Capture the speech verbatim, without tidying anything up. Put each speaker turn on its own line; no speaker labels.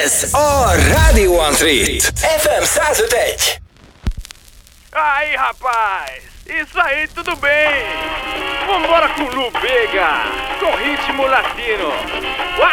Ez a Rádió Antrit ef em száz öt egy.
Aí, rapaz, isso aí, tudo bem? Vambora com Lu Vega, com ritmo latino.